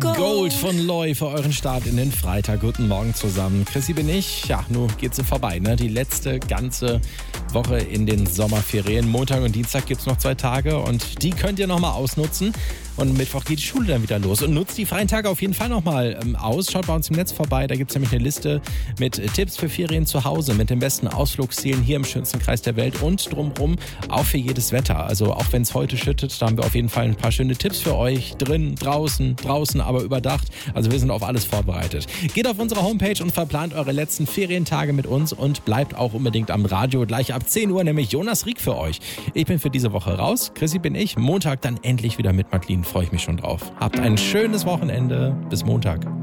Gold von Loy für euren Start in den Freitag. Guten Morgen zusammen. Chrissy bin ich. Ja, nun geht sie vorbei, ne? Die letzte ganze Woche in den Sommerferien. Montag und Dienstag gibt es noch 2 Tage und die könnt ihr nochmal ausnutzen. Und Mittwoch geht die Schule dann wieder los. Und nutzt die freien Tage auf jeden Fall nochmal aus. Schaut bei uns im Netz vorbei. Da gibt es nämlich eine Liste mit Tipps für Ferien zu Hause, mit den besten Ausflugszielen hier im schönsten Kreis der Welt und drumherum auch für jedes Wetter. Also auch wenn es heute schüttet, da haben wir auf jeden Fall ein paar schöne Tipps für euch. Drin, draußen, aber überdacht. Also wir sind auf alles vorbereitet. Geht auf unsere Homepage und verplant eure letzten Ferientage mit uns und bleibt auch unbedingt am Radio. Gleich ab 10 Uhr nämlich Jonas Rieck für euch. Ich bin für diese Woche raus. Chrissy bin ich. Montag dann endlich wieder mit Madeline. Freue ich mich schon drauf. Habt ein schönes Wochenende. Bis Montag.